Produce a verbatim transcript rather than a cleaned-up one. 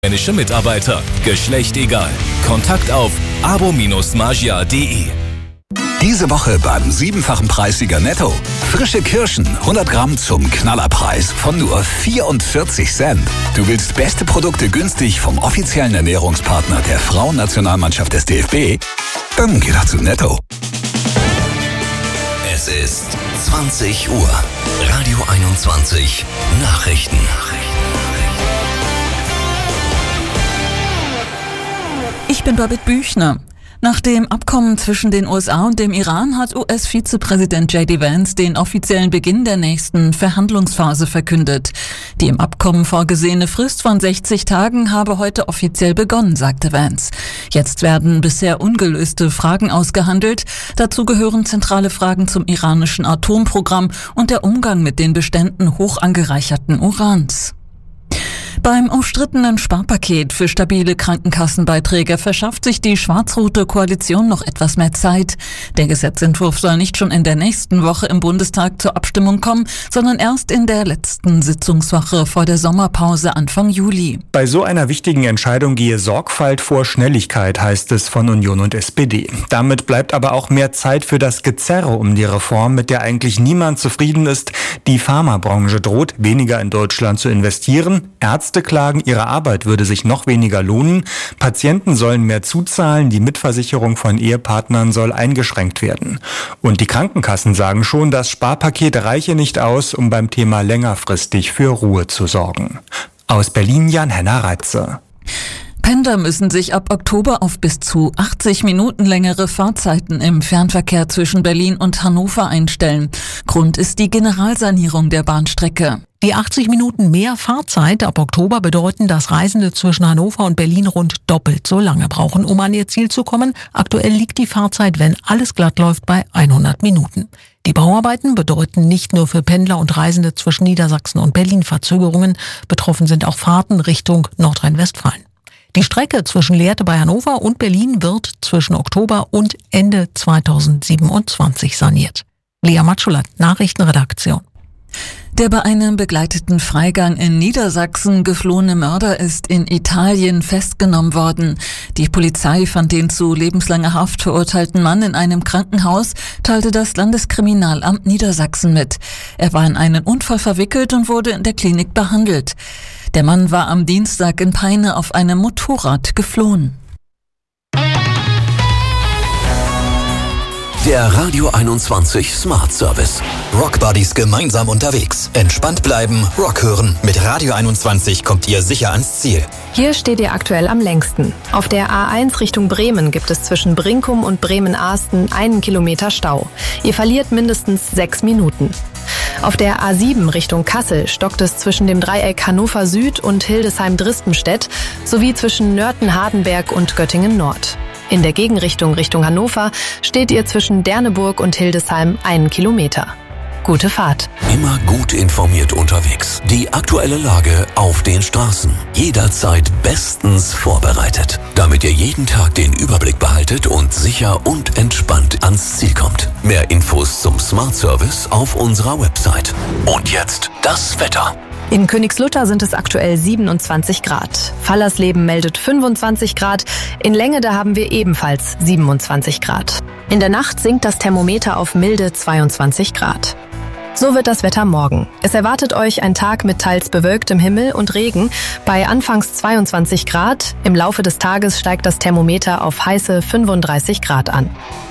Dänische Mitarbeiter. Geschlecht egal. Kontakt auf abo Bindestrich magia Punkt de. Diese Woche beim siebenfachen Preissieger Netto. Frische Kirschen, hundert Gramm zum Knallerpreis von nur vierundvierzig Cent. Du willst beste Produkte günstig vom offiziellen Ernährungspartner der Frauennationalmannschaft des D F B? Dann geh doch zu Netto. Es ist zwanzig Uhr. Radio einundzwanzig. Nachrichten. Ich bin Babette Büchner. Nach dem Abkommen zwischen den U S A und dem Iran hat U S-Vizepräsident J D Vance den offiziellen Beginn der nächsten Verhandlungsphase verkündet. Die im Abkommen vorgesehene Frist von sechzig Tagen habe heute offiziell begonnen, sagte Vance. Jetzt werden bisher ungelöste Fragen ausgehandelt. Dazu gehören zentrale Fragen zum iranischen Atomprogramm und der Umgang mit den Beständen hoch angereicherten Urans. Beim umstrittenen Sparpaket für stabile Krankenkassenbeiträge verschafft sich die schwarz-rote Koalition noch etwas mehr Zeit. Der Gesetzentwurf soll nicht schon in der nächsten Woche im Bundestag zur Abstimmung kommen, sondern erst in der letzten Sitzungswoche vor der Sommerpause Anfang Juli. Bei so einer wichtigen Entscheidung gehe Sorgfalt vor Schnelligkeit, heißt es von Union und S P D. Damit bleibt aber auch mehr Zeit für das Gezerre um die Reform, mit der eigentlich niemand zufrieden ist. Die Pharmabranche droht, weniger in Deutschland zu investieren. Ärzte klagen, ihre Arbeit würde sich noch weniger lohnen. Patienten sollen mehr zuzahlen, die Mitversicherung von Ehepartnern soll eingeschränkt werden. Und die Krankenkassen sagen schon, das Sparpaket reiche nicht aus, um beim Thema längerfristig für Ruhe zu sorgen. Aus Berlin Jan-Henner Reitze. Pendler müssen sich ab Oktober auf bis zu achtzig Minuten längere Fahrzeiten im Fernverkehr zwischen Berlin und Hannover einstellen. Grund ist die Generalsanierung der Bahnstrecke. Die achtzig Minuten mehr Fahrzeit ab Oktober bedeuten, dass Reisende zwischen Hannover und Berlin rund doppelt so lange brauchen, um an ihr Ziel zu kommen. Aktuell liegt die Fahrzeit, wenn alles glatt läuft, bei hundert Minuten. Die Bauarbeiten bedeuten nicht nur für Pendler und Reisende zwischen Niedersachsen und Berlin Verzögerungen. Betroffen sind auch Fahrten Richtung Nordrhein-Westfalen. Die Strecke zwischen Lehrte bei Hannover und Berlin wird zwischen Oktober und Ende zweitausendsiebenundzwanzig saniert. Lea Matschulat, Nachrichtenredaktion. Der bei einem begleiteten Freigang in Niedersachsen geflohene Mörder ist in Italien festgenommen worden. Die Polizei fand den zu lebenslanger Haft verurteilten Mann in einem Krankenhaus, teilte das Landeskriminalamt Niedersachsen mit. Er war in einen Unfall verwickelt und wurde in der Klinik behandelt. Der Mann war am Dienstag in Peine auf einem Motorrad geflohen. Der Radio einundzwanzig Smart Service. Rock Buddies gemeinsam unterwegs. Entspannt bleiben, Rock hören. Mit Radio einundzwanzig kommt ihr sicher ans Ziel. Hier steht ihr aktuell am längsten. Auf der A eins Richtung Bremen gibt es zwischen Brinkum und Bremen-Ahsten einen Kilometer Stau. Ihr verliert mindestens sechs Minuten. Auf der A sieben Richtung Kassel stockt es zwischen dem Dreieck Hannover Süd und Hildesheim-Dristenstedt sowie zwischen Nörten-Hardenberg und Göttingen Nord. In der Gegenrichtung Richtung Hannover steht ihr zwischen Derneburg und Hildesheim einen Kilometer. Gute Fahrt. Immer gut informiert unterwegs. Die aktuelle Lage auf den Straßen. Jederzeit bestens vorbereitet. Damit ihr jeden Tag den Überblick behaltet und sicher und entspannt ans Ziel kommt. Mehr Infos zum Smart Service auf unserer Website. Und jetzt das Wetter. In Königslutter sind es aktuell siebenundzwanzig Grad. Fallersleben meldet fünfundzwanzig Grad. In Längede haben wir ebenfalls siebenundzwanzig Grad. In der Nacht sinkt das Thermometer auf milde zweiundzwanzig Grad. So wird das Wetter morgen. Es erwartet euch ein Tag mit teils bewölktem Himmel und Regen bei anfangs zweiundzwanzig Grad. Im Laufe des Tages steigt das Thermometer auf heiße fünfunddreißig Grad an.